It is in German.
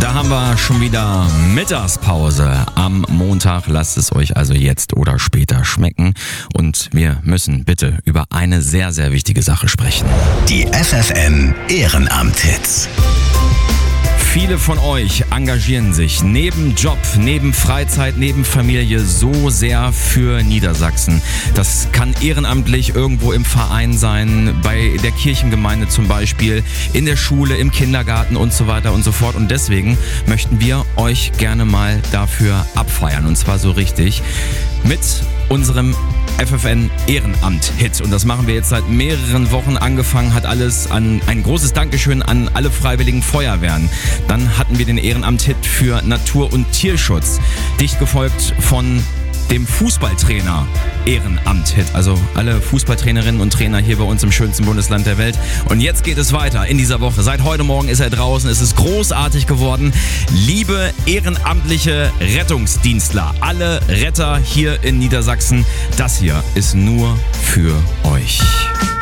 Da haben wir schon wieder Mittagspause am Montag. Lasst es euch also jetzt oder später schmecken. Und wir müssen bitte über eine sehr, sehr wichtige Sache sprechen. Die FFN Ehrenamt-Hits. Viele von euch engagieren sich neben Job, neben Freizeit, neben Familie so sehr für Niedersachsen. Das kann ehrenamtlich irgendwo im Verein sein, bei der Kirchengemeinde zum Beispiel, in der Schule, im Kindergarten und so weiter und so fort. Und deswegen möchten wir euch gerne mal dafür abfeiern. Und zwar so richtig mit unserem FFN Ehrenamt-Hit. Und das machen wir jetzt seit mehreren Wochen. Angefangen hat alles an ein großes Dankeschön an alle freiwilligen Feuerwehren. Dann hatten wir den Ehrenamt-Hit für Natur- und Tierschutz. Dicht gefolgt von dem Fußballtrainer Ehrenamt-Hit. Also alle Fußballtrainerinnen und Trainer hier bei uns im schönsten Bundesland der Welt. Und jetzt geht es weiter in dieser Woche. Seit heute Morgen ist er draußen. Es ist großartig geworden. Liebe ehrenamtliche Rettungsdienstler, alle Retter hier in Niedersachsen, das hier ist nur für euch.